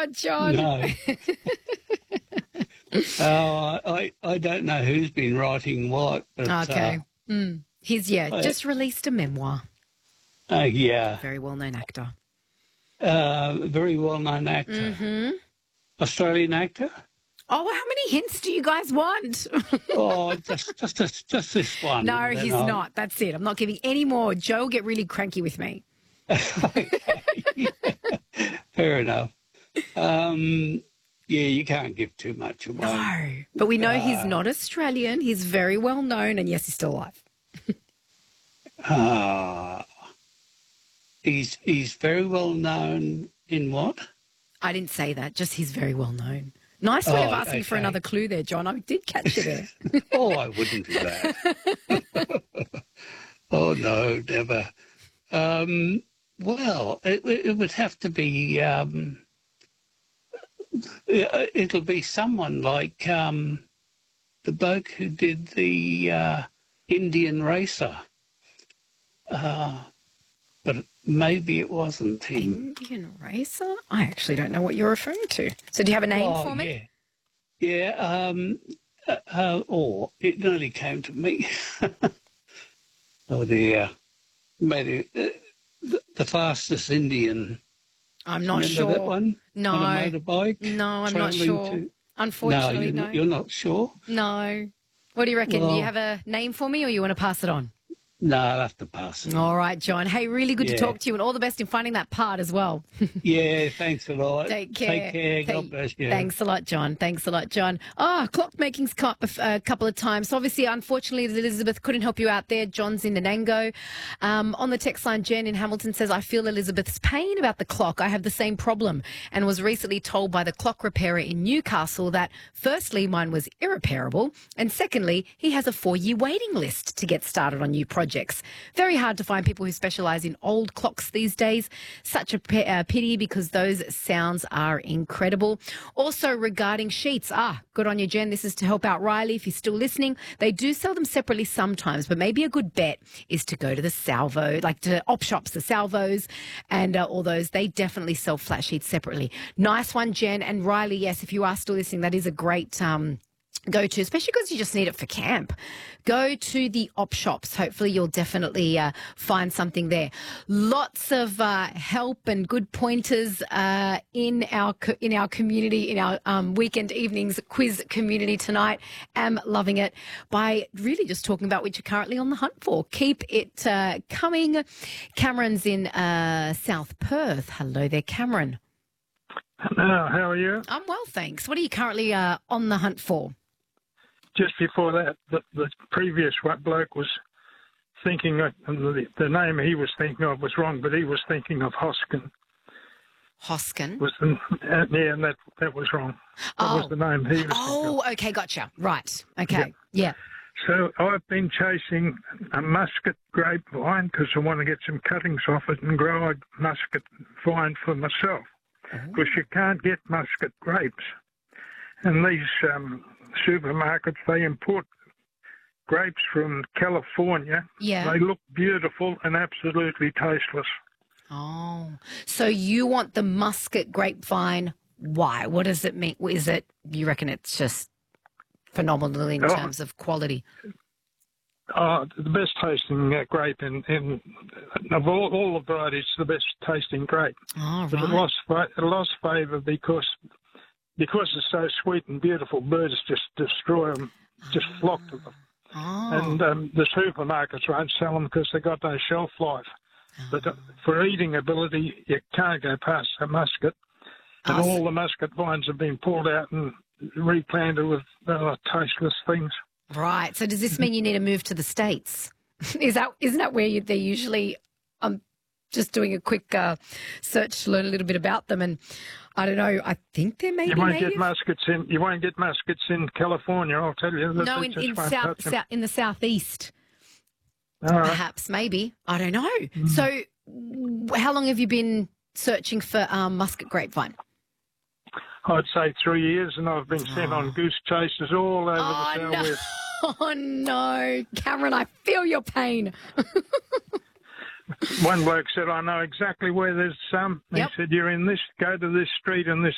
Oh, John. No. I don't know who's been writing what, but Okay. He's, just released a memoir. yeah, Very well-known actor. very well-known actor, Australian actor. Oh, how many hints do you guys want? Oh, just this one. No, he's not. That's it. I'm not giving any more. Joe will get really cranky with me. Okay. Fair enough. Yeah, you can't give too much away. No, but we know he's not Australian. He's very well known, and yes, he's still alive. He's very well known in what? I didn't say that. Just he's very well known. Nice way of asking for another clue there, John. I did catch you there. Oh, I wouldn't do that. Oh no, never. Well, it would have to be. It'll be someone like the bloke who did the Indian Racer. But maybe it wasn't him. Indian Racer? I actually don't know what you're referring to. So do you have a name for me? Yeah. It nearly came to me. Oh dear. Maybe the fastest Indian. I'm not Remember sure. that one? No. On a motorbike? No, I'm not sure. Unfortunately, no. You're not sure? No. What do you reckon? Do you have a name for me or you want to pass it on? No, I'll have to pass it. All right, John. Hey, really good to talk to you and all the best in finding that part as well. Yeah, thanks a lot. Take care. Take care. God bless you. Thanks a lot, John. Thanks a lot, John. Clockmaking's come up a couple of times. So obviously, unfortunately, Elizabeth couldn't help you out there. John's in Nanango. On the text line, Jen in Hamilton says, I feel Elizabeth's pain about the clock. I have the same problem and was recently told by the clock repairer in Newcastle that, firstly, mine was irreparable, and secondly, he has a 4-year waiting list to get started on new projects. Very hard to find people who specialise in old clocks these days. Such a pity because those sounds are incredible. Also regarding sheets, good on you, Jen. This is to help out Riley if he's still listening. They do sell them separately sometimes, but maybe a good bet is to go to the salvo, like to op shops, the salvos and all those. They definitely sell flat sheets separately. Nice one, Jen. And Riley, yes, if you are still listening, that is a great go to, especially because you just need it for camp. Go to the op shops. Hopefully you'll definitely find something there. Lots of help and good pointers in our community, in our weekend evenings quiz community tonight. Am loving it by really just talking about what you're currently on the hunt for. Keep it coming. Cameron's in South Perth. Hello there, Cameron. Hello, how are you? I'm well, thanks. What are you currently on the hunt for? Just before that, the previous bloke was thinking the name he was thinking of was wrong, but he was thinking of Hoskin. Hoskin? Yeah, and that was wrong. That was the name he was thinking of. Okay, gotcha. Right. Okay, yeah. So I've been chasing a muscat grapevine because I want to get some cuttings off it and grow a muscat vine for myself. Because you can't get muscat grapes. And these supermarkets, they import grapes from California. Yeah. They look beautiful and absolutely tasteless. Oh, so you want the muscat grapevine. Why? What does it mean? Is it, you reckon it's just phenomenal in terms of quality? The best tasting grape of all the varieties, the best tasting grape. Oh, but right. it lost favour because it's so sweet and beautiful. Birds just destroy them, just flock to them. Oh. And the supermarkets won't sell them because they've got no shelf life. But for eating ability, you can't go past a muscat. And all the muscat vines have been pulled out and replanted with tasteless things. Right. So does this mean you need to move to the States? Isn't that where they usually? I'm just doing a quick search to learn a little bit about them, and I don't know. I think they may be native. You won't get muskets in California. I'll tell you. No, in the southeast. Perhaps, maybe. I don't know. So, how long have you been searching for muscat grapevine? I'd say 3 years, and I've been sent on goose chases all over the southwest. Oh, no. Cameron, I feel your pain. One bloke said, I know exactly where there's some. He said, go to this street and this